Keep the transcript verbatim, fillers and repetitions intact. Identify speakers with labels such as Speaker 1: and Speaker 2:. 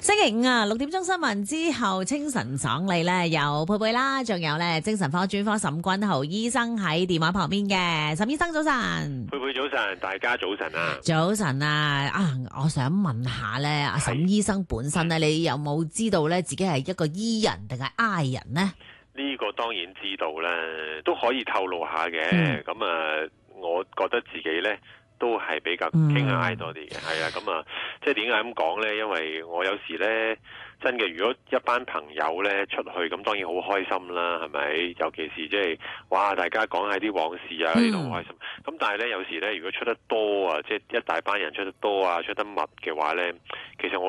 Speaker 1: 星期五啊，六點鐘新聞之後，清晨爽利咧，有佩佩啦，仲有咧精神科專科沈君豪醫生喺電話旁邊嘅。沈醫生早晨，
Speaker 2: 佩佩早晨，大家早晨啊！
Speaker 1: 早晨啊，啊，我想問下咧，阿沈醫生本身咧，你有冇知道咧自己係一個 E 人定係 I 人呢？
Speaker 2: 呢個當然知道啦，都可以透露下嘅。咁啊、嗯，我覺得自己咧都係比較傾向 I 多啲嘅，係啊、嗯。咁啊，即係點解咁講咧？因為我有時咧。真嘅，如果一班朋友咧出去，咁當然好開心啦，係咪？尤其是即係，哇！大家講下啲往事啊，呢度好開心。咁但係咧，有時咧，如果出得多啊，即係一大班人出得多啊，出得密嘅話咧，其實我